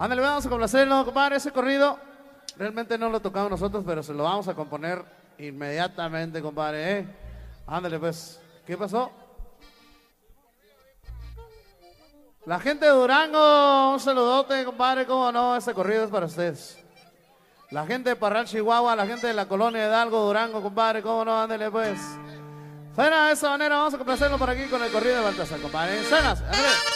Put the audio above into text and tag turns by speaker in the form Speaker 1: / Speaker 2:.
Speaker 1: Ándale, vamos a complacerlo, compadre. Ese corrido realmente no lo tocamos nosotros, pero se lo vamos a componer inmediatamente, compadre, ¿eh? Ándale, pues. ¿Qué pasó? La gente de Durango, un saludote, compadre. ¿Cómo no? Ese corrido es para ustedes. La gente de Parral, Chihuahua, la gente de la colonia Hidalgo, Durango, compadre. ¿Cómo no? Ándale, pues. Suena de esa manera, vamos a complacerlo por aquí con el corrido de Baltasar, compadre. Suena, ándale.